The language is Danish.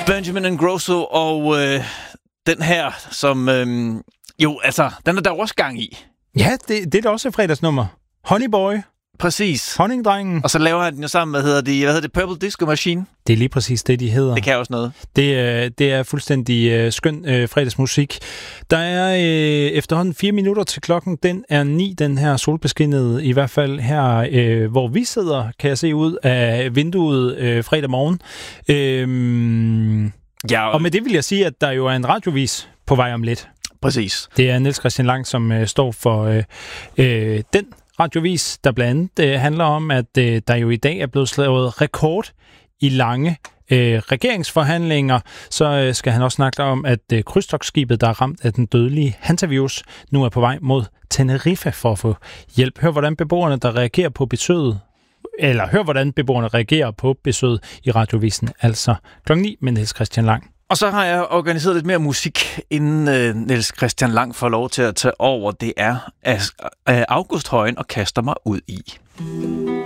Benjamin Ingrosso og den her, som den er der også gang i. Ja, det er da også et fredagsnummer. Honeyboy. Præcis. Honningdrengen. Og så laver han den jo sammen med, hvad hedder det, Purple Disco Machine? Det er lige præcis det, de hedder. Det kan også noget. Det er fuldstændig skøn fredagsmusik. Der er efterhånden 4 minutter til klokken. Den er 9, den her solbeskinnede, i hvert fald her, hvor vi sidder, kan jeg se ud af vinduet fredag morgen. Og med det vil jeg sige, at der jo er en radiovis på vej om lidt. Præcis. Det er Niels Christian Lang, som står for den radiovis, der blandt andet handler om, at der jo i dag er blevet slået rekord i lange regeringsforhandlinger. Så skal han også snakke om, at krydstogtskibet, der er ramt af den dødelige hantavirus, nu er på vej mod Tenerife for at få hjælp. Hør, hvordan beboerne, der reagerer på besøget, hør, hvordan beboerne reagerer på besøget i radiovisen, altså kl. 9 med Niels Christian Lang. Og så har jeg organiseret lidt mere musik, inden Niels Christian Lang får lov til at tage over. Det er Augusthøjen og kaster mig ud i.